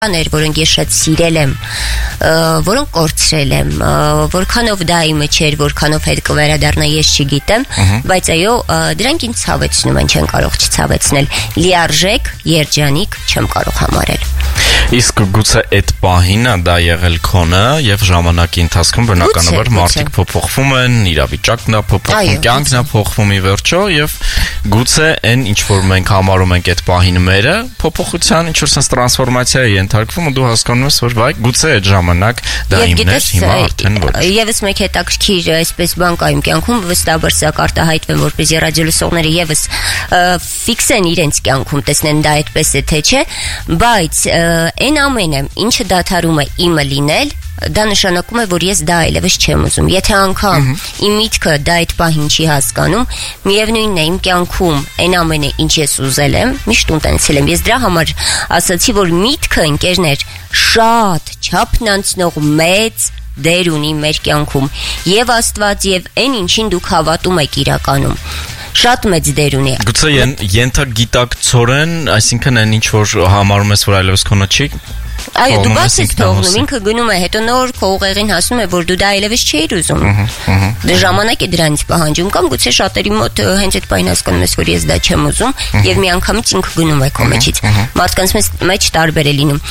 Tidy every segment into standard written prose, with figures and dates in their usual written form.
որոնք ես շատ սիրել եմ, որոնք կորցրել եմ, որքանով դա իմը չէր, որքանով հետ կվերադառնա ես չգիտեմ, բայց այո, դրանք ինձ ցավեցնում են, չեն կարող չցավեցնել, լիարժեք, երջանիկ չեմ կարող համարել։ Իսկ գուցե այդ պահին դա եղել քոնը եւ ժամանակի ընթացքում բնականաբար մարդիկ փոփոխվում են, իրավիճակն է փոփոխվում, կյանքն է փոխվում ի վերջո եւ գուցե այն ինչ որ մենք համարում ենք այդ պահին մերը, փոփոխության ինչ որ sense տրանսֆորմացիա է ենթարկվում ու դու հասկանում ես որ վայ գուցե այդ ժամանակ դա իմն էր, հիմա արդեն ոչ։ Եվս մեկ հետաքրքիր այսպես բան կա իմ կյանքում, վստահաբար սա կարտահայտվեմ, որպեսզի ռադիոլսողները եւս ֆիքսեն իրենց կյանքում, տեսնեն դա այդպես է թե չէ, բայց այն ամենը, ինչը դադարում է իմը լինել, դա նշանակում է, որ ես դա այլևս չեմ ուզում։ Եթե անգամ իմ միտքը դա այդ պահին չի հասկանում, միևնույնն է իմ կյանքում այն ամենը, ինչ ես ուզել եմ, միշտ ունտենցել եմ։ Ես դրա համար ասացի, որ միտքը, ընկերներ, շատ չափնանցնող մեծ դեր ունի մեր կյանքում, եւ Աստված, եւ այն ինչին դուք հավատում եք իրականում։ Շատ մեծ դեր ունի։ Գուցե ենթագիտակցորեն, այսինքն այն ինչ որ համարում ես որ այլևս քոնը չի։ Այո, դու բաց ես թողնում, ինքը գնում է, հետո նոր քո ուղեղին հասնում է, որ դու դա այլևս չէիր ուզում։ Դե ժամանակ է դրանից պահանջում, կամ գուցե շատերի մոտ հենց այդ պահին հասկանում ես, որ ես դա չեմ ուզում, եւ միանգամից ինքը գնում է քո մեջից։ Մարդկանց մեջ տարբեր է լինում։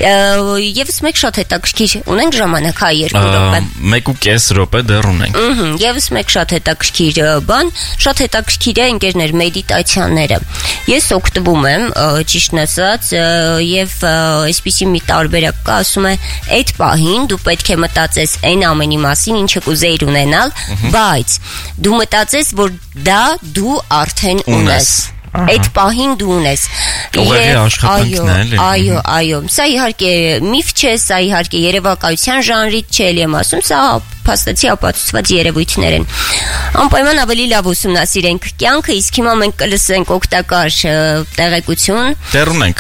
Եվս մեկ շատ հետաքրքիր, ունենք ժամանակ, հա, 2 րոպե։ 1.5 րոպե դեռ ունենք։ Եվս մեկ շատ հետաքրքիր բան, շատ հետաքրքիր է ընկերներ մեդիտացիաները։ Ես օգտվում եմ, ճիշտն ասած, եւ այսպիսի մի տարբերակ կա, ասում է, այդ պահին դու պետք է մտածես այն ամենի մասին, ինչը կուզեիր ունենալ, բայց դու մտածես, որ դա դու արդեն ունես։ Այդ պահին դու ունես։ Ուղղակի աշխատանքն է, էլի։ Այո, սա իհարկե միֆ չէ, սա իհարկե երևակայության ժանրից չէ, եմ ասում, սա փաստացի ապացուցված երևույթներ են։ Անպայման ավելի լավ ուսումնասիրենք կյանքը, իսկ հիմա մենք կլսենք օգտակար տեղեկություն։ Դեռ ունենք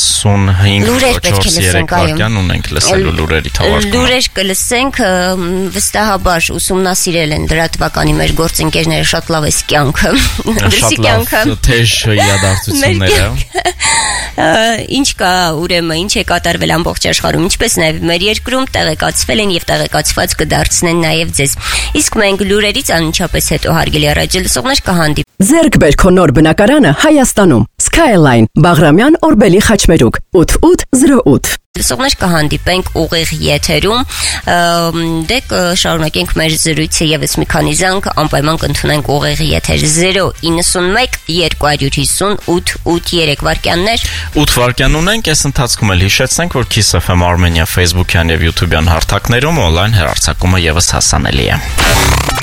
45-4-3 վայրկյան ունենք լսելու լուրերի թողարկումը։ Լուրեր կլսենք, վստահաբար ուսումնասիրել են դրատվականի մեր գործընկերները, շատ լավ է կյանքը։ Դրսի կյանքը։ Թեժ իրադարձությունները։ Ինչ կա, ուրեմն, ինչ է կատարվել ամբողջ աշխարհում, ինչպես նաև մեր երկրում տեղեկացվել են եւ տեղեկացված կդարձնեն նաև ձեզ։ Իսկ մենք լուրերից անմիջապես հետո հարգելի ռադիոլսողներ կհանդիպենք։ Ձեռք բեր քո նոր բնակարանը Հայաստանում։ Skyline, Բաղրամյան, Օրբելի խաչմերուկ 8808։ Լսողներ կհանդիպենք ուղիղ եթերում, դե կշարունակենք մեր զրույցը եւս մի քանի զանգ, անպայման կընդունենք ուղիղ եթեր 091 250 883 վայրկյաններ։ 8 վայրկյան ունենք, այս ընթացքում էլ հիշեցնենք, որ Kiss FM Armenia Facebook-յան եւ YouTube-յան հարթակներում on-line հեռարձակումը եւս հասանելի է։